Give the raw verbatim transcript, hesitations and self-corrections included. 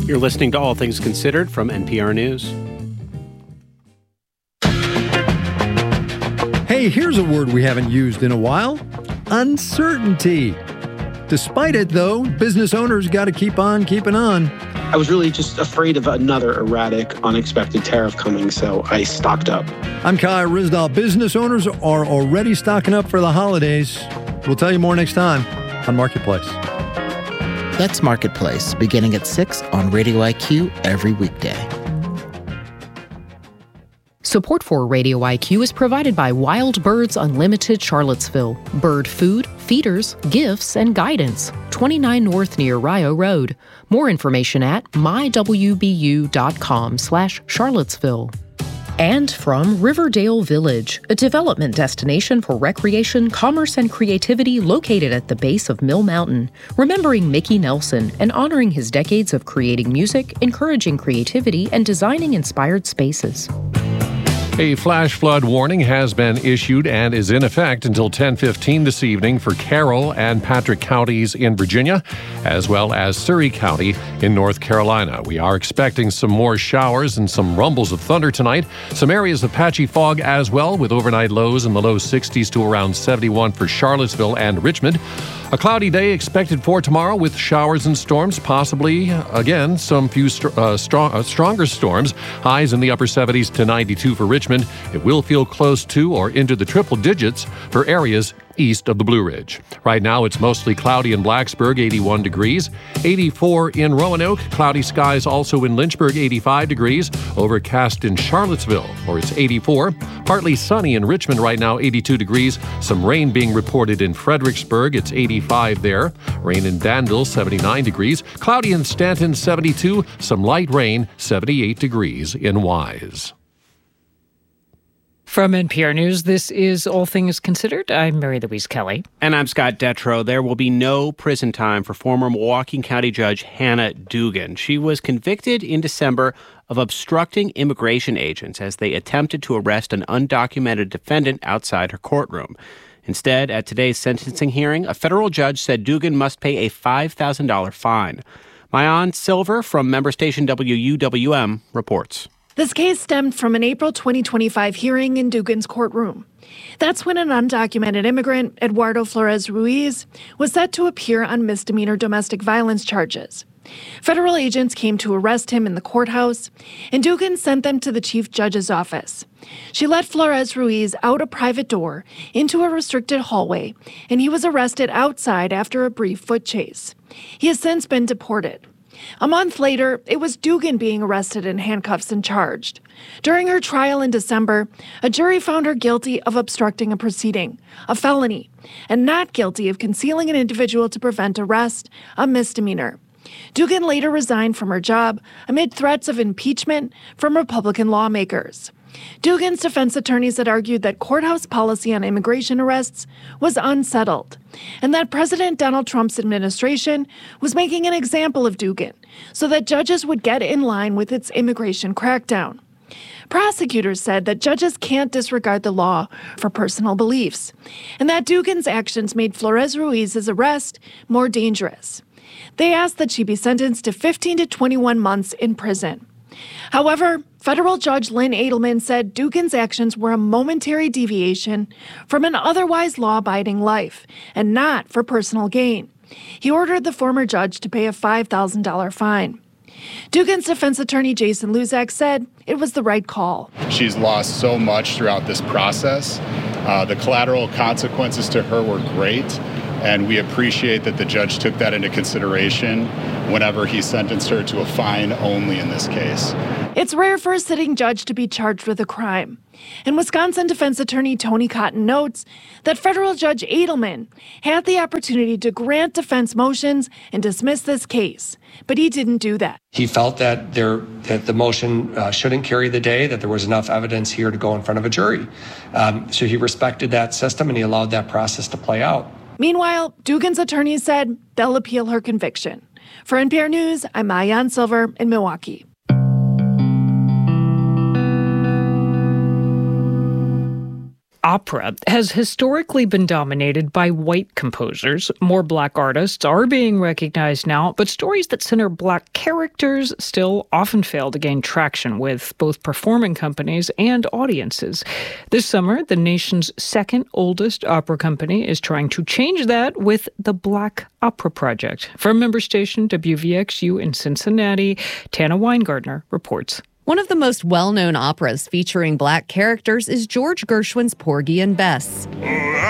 You're listening to All Things Considered from N P R News. Hey, here's a word we haven't used in a while. Uncertainty. Despite it, though, business owners got to keep on keeping on. I was really just afraid of another erratic, unexpected tariff coming, so I stocked up. I'm Kai Ryssdal. Business owners are already stocking up for the holidays. We'll tell you more next time on Marketplace. That's Marketplace, beginning at six on Radio I Q every weekday. Support for Radio I Q is provided by Wild Birds Unlimited Charlottesville. Bird food, feeders, gifts, and guidance. twenty-nine North near Rio Road. More information at mywbu.com slash Charlottesville. And from Riverdale Village, a development destination for recreation, commerce, and creativity located at the base of Mill Mountain, remembering Mickey Nelson and honoring his decades of creating music, encouraging creativity, and designing inspired spaces. A flash flood warning has been issued and is in effect until ten fifteen this evening for Carroll and Patrick counties in Virginia, as well as Surrey County in North Carolina. We are expecting some more showers and some rumbles of thunder tonight. Some areas of patchy fog as well, with overnight lows in the low sixties to around seventy-one for Charlottesville and Richmond. A cloudy day expected for tomorrow with showers and storms, possibly, again, some few st- uh, strong, uh, stronger storms. Highs in the upper seventies to ninety-two for Richmond. It will feel close to or into the triple digits for areas east of the Blue Ridge. Right now, it's mostly cloudy in Blacksburg, eighty-one degrees. eighty-four in Roanoke. Cloudy skies also in Lynchburg, eighty-five degrees. Overcast in Charlottesville, or it's eighty-four. Partly sunny in Richmond right now, eighty-two degrees. Some rain being reported in Fredericksburg. It's eighty-five there. Rain in Danville, seventy-nine degrees. Cloudy in Stanton, seventy-two. Some light rain, seventy-eight degrees in Wise. From N P R News, this is All Things Considered. I'm Mary Louise Kelly. And I'm Scott Detrow. There will be no prison time for former Milwaukee County Judge Hannah Dugan. She was convicted in December of obstructing immigration agents as they attempted to arrest an undocumented defendant outside her courtroom. Instead, at today's sentencing hearing, a federal judge said Dugan must pay a five thousand dollars fine. Maayan Silver from member station W U W M reports. This case stemmed from an April twenty twenty-five hearing in Dugan's courtroom. That's when an undocumented immigrant, Eduardo Flores Ruiz, was set to appear on misdemeanor domestic violence charges. Federal agents came to arrest him in the courthouse, and Dugan sent them to the chief judge's office. She let Flores Ruiz out a private door into a restricted hallway, and he was arrested outside after a brief foot chase. He has since been deported. A month later, it was Dugan being arrested in handcuffs and charged. During her trial in December, a jury found her guilty of obstructing a proceeding, a felony, and not guilty of concealing an individual to prevent arrest, a misdemeanor. Dugan later resigned from her job amid threats of impeachment from Republican lawmakers. Dugan's defense attorneys had argued that courthouse policy on immigration arrests was unsettled, and that President Donald Trump's administration was making an example of Dugan so that judges would get in line with its immigration crackdown. Prosecutors said that judges can't disregard the law for personal beliefs, and that Dugan's actions made Flores Ruiz's arrest more dangerous. They asked that she be sentenced to fifteen to twenty-one months in prison. However, federal judge Lynn Edelman said Dugan's actions were a momentary deviation from an otherwise law-abiding life and not for personal gain. He ordered the former judge to pay a five thousand dollars fine. Dugan's defense attorney Jason Luzak said it was the right call. She's lost so much throughout this process. Uh, the collateral consequences to her were great, and we appreciate that the judge took that into consideration whenever he sentenced her to a fine only in this case. It's rare for a sitting judge to be charged with a crime. And Wisconsin defense attorney Tony Cotton notes that federal judge Edelman had the opportunity to grant defense motions and dismiss this case, but he didn't do that. He felt that there that the motion uh, shouldn't carry the day, that there was enough evidence here to go in front of a jury. Um, so he respected that system and he allowed that process to play out. Meanwhile, Dugan's attorneys said they'll appeal her conviction. For N P R News, I'm Maayan Silver in Milwaukee. opera has historically been dominated by white composers. More black artists are being recognized now, but stories that center black characters still often fail to gain traction with both performing companies and audiences. This summer, the nation's second oldest opera company is trying to change that with the Black Opera Project. From member station W V X U in Cincinnati, Tana Weingartner reports. One of the most well-known operas featuring black characters is George Gershwin's Porgy and Bess.